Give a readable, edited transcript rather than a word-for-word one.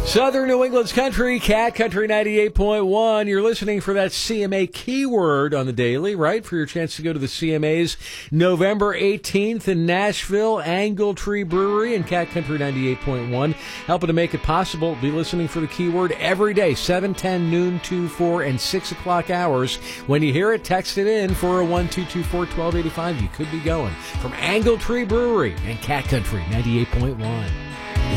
Southern New England's Country, Cat Country 98.1. You're listening for that CMA keyword on the daily, right? For your chance to go to the CMAs November 18th in Nashville, Angle Tree Brewery and Cat Country 98.1. Helping to make it possible, be listening for the keyword every day, 7, 10, noon, 2, 4, and 6 o'clock hours. When you hear it, text it in, 401-224-1285. You could be going from Angle Tree Brewery and Cat Country 98.1.